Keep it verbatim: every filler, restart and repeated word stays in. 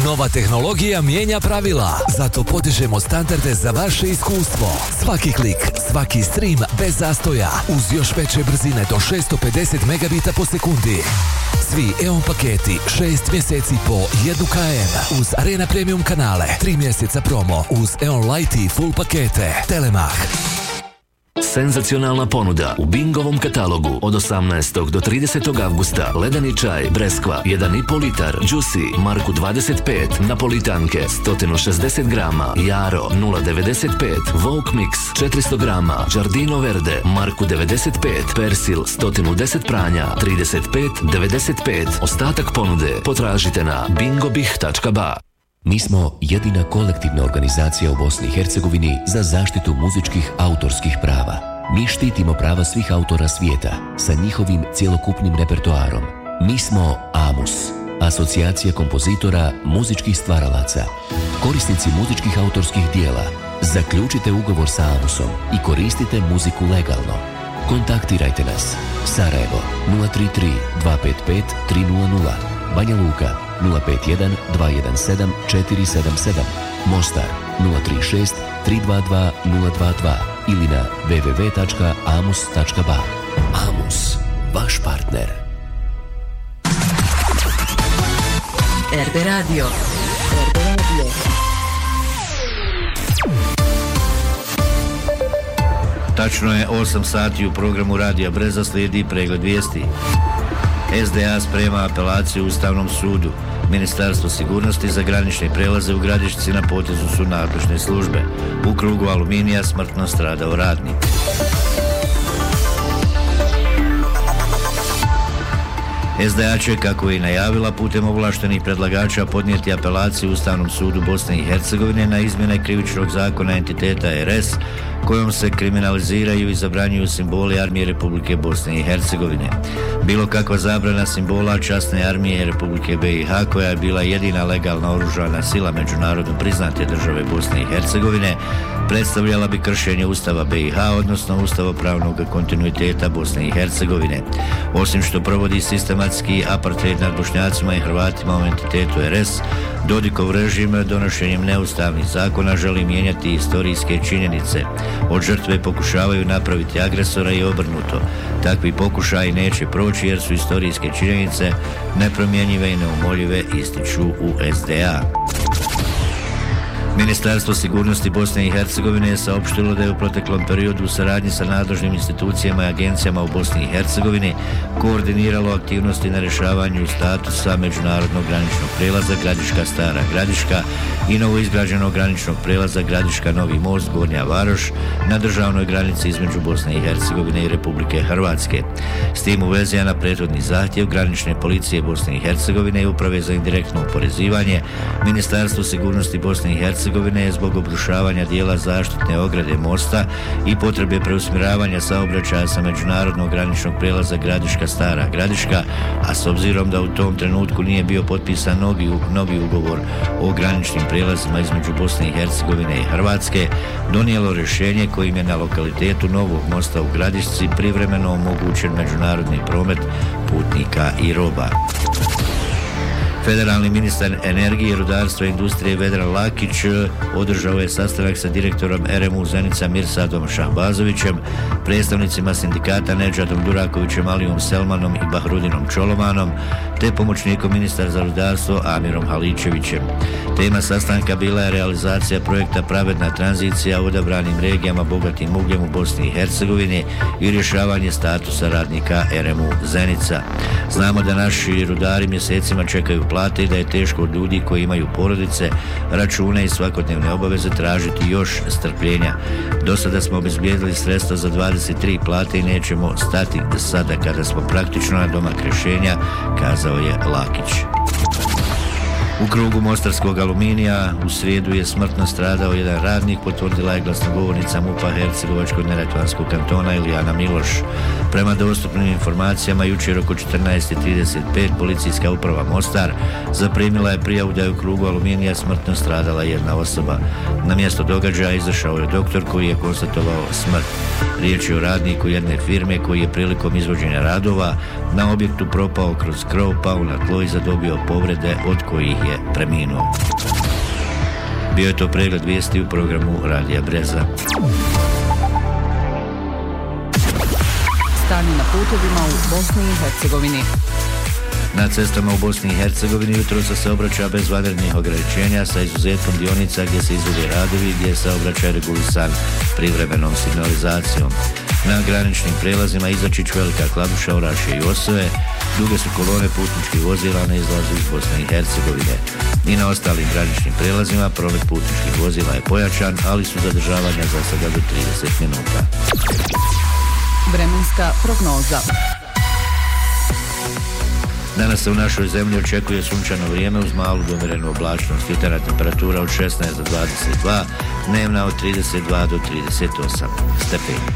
Nova tehnologija mijenja pravila, zato podižemo standarde za vaše iskustvo. Svaki klik, svaki stream bez zastoja, uz još veće brzine do šesto pedeset megabita po sekundi. Svi E O N paketi, šest mjeseci po jedan kilometar, uz Arena Premium kanale, tri mjeseca promo, uz E O N Lite i Full pakete. Telemach. Senzacionalna ponuda u Bingovom katalogu od osamnaestog do tridesetog avgusta. Ledeni čaj, breskva, jedan i pol litar, Juicy, marku dvadeset pet, napolitanke, sto šezdeset grama, Jaro, nula devedeset pet, Vogue Mix, četiristo grama, Giardino Verde, marku devedeset pet, Persil, sto deset pranja, trideset pet devedeset pet. Ostatak ponude potražite na bingobih tačka ba. Mi smo jedina kolektivna organizacija u Bosni i Hercegovini za zaštitu muzičkih autorskih prava. Mi štitimo prava svih autora svijeta sa njihovim cjelokupnim repertoarom. Mi smo AMUS, Asocijacija kompozitora muzičkih stvaralaca. Korisnici muzičkih autorskih dijela, zaključite ugovor sa AMUSom i koristite muziku legalno. Kontaktirajte nas. Sarajevo nula tri tri dva pet pet tri nula nula, Banja Luka nula pet jedan dva jedan sedam četiri sedam sedam, Mostar nula tri šest tri dva dva nula dva dva ili na w w w tačka amus tačka ba. AMUS, vaš partner. R B Radio. R B Radio. Tačno je osam sati u programu Radija Breza, slijedi pregled vijesti. S D A sprema apelaciju u Ustavnom sudu. Ministarstvo sigurnosti za granične prelaze u Gradišci na potezu su nadležne službe. U krugu Aluminija smrtno stradao radnik. S D A će, kako je i najavila, putem ovlaštenih predlagača podnijeti apelaciju u Ustavnom sudu Bosne i Hercegovine na izmjene krivičnog zakona entiteta R S, kojom se kriminaliziraju i zabranjuju simboli Armije Republike Bosne i Hercegovine. Bilo kakva zabrana simbola Časne armije Republike B i H, koja je bila jedina legalna oružana sila međunarodno priznate države Bosne i Hercegovine, predstavljala bi kršenje Ustava B i H, odnosno ustavopravnog kontinuiteta Bosne i Hercegovine. Osim što provodi sistematski apartheid nad Bošnjacima i Hrvatima u entitetu R S, Dodikov režim donošenjem neustavnih zakona želi mijenjati istorijske činjenice. Od žrtve pokušavaju napraviti agresora i obrnuto. Takvi pokušaji neće proći jer su istorijske činjenice nepromjenjive i neumoljive, ističu u S D A. Ministarstvo sigurnosti Bosne i Hercegovine je saopštilo da je u proteklom periodu u saradnji sa nadležnim institucijama i agencijama u Bosni i Hercegovini koordiniralo aktivnosti na rješavanju statusa međunarodnog graničnog prelaza Gradiška Stara Gradiška i novoizgrađenog graničnog prelaza Gradiška Novi Most Gornja Varoš na državnoj granici između Bosne i Hercegovine i Republike Hrvatske. S tim u vezi je na prethodni zahtjev granične policije Bosne i Hercegovine i Uprave za indirektno oporezivanje Ministarstvo sigurnosti Bosne i Hercegovine je zbog obrušavanja dijela zaštitne ograde mosta i potrebe preusmjeravanja saobraćaja sa međunarodnog graničnog prelaza Gradiška Stara Gradiška, a s obzirom da u tom trenutku nije bio potpisan novi, novi ugovor o graničnim prijelazima između Bosne i Hercegovine i Hrvatske, donijelo rješenje kojim je na lokalitetu novog mosta u Gradišci privremeno omogućen međunarodni promet putnika i roba. Federalni ministar energije, rudarstva i industrije Vedran Lakić održao je sastanak sa direktorom R M U Zenica Mirsadom Šahbazovićem, predstavnicima sindikata Nedžadom Durakovićem, Alijom Selmanom i Bahrudinom Čolomanom, te pomoćnikom ministar za rudarstvo Amirom Haličevićem. Tema sastanka bila je realizacija projekta Pravedna tranzicija u odabranim regijama bogatim ugljem u Bosni i Hercegovini i rješavanje statusa radnika R M U Zenica. Znamo da naši rudari mjesecima čekaju plate i da je teško od ljudi koji imaju porodice, račune i svakodnevne obaveze tražiti još strpljenja. Do sada smo obezbijedili sredstva za dvadeset tri plate i nećemo stati sada kada smo praktično na domak rješenja, kazao je Lakić. U krugu mostarskog Aluminija u srijedu je smrtno stradao jedan radnik, potvrdila je glasnogovornica MUP-a Hercegovačko-neretvanskog kantona Ilijana Miloš. Prema dostupnim informacijama, jučer oko četrnaest trideset pet policijska uprava Mostar zaprimila je prijavu da je u krugu Aluminija smrtno stradala jedna osoba. Na mjesto događaja izašao je doktor koji je konstatovao smrt. Riječ je o radniku jedne firme koji je prilikom izvođenja radova na objektu propao kroz krov, pao na tlo i zadobio povrede od kojih je preminuo. Bio je to pregled vijesti u programu Radija Breza. Stanje na putovima u Bosni i Hercegovini. Na cestama u Bosni i Hercegovini jutro se saobraća bez vanrednih ograničenja sa izuzetkom dionica gdje se izvode radovi gdje je saobraćaj regulisan privremenom signalizacijom. Na graničnim prelazima Izačić, Velika Kladuša, Orašje i Osove duge su kolone putničkih vozila na izlazu iz Bosne i Hercegovine. I na ostalim graničnim prelazima promet putničkih vozila je pojačan, ali su zadržavanja za sada do trideset minuta. Vremenska prognoza. Danas se u našoj zemlji očekuje sunčano vrijeme uz malu do umjerenu oblačnost. Jutarnja temperatura od šesnaest do dvadeset dva, dnevna od trideset dva do trideset osam stepeni.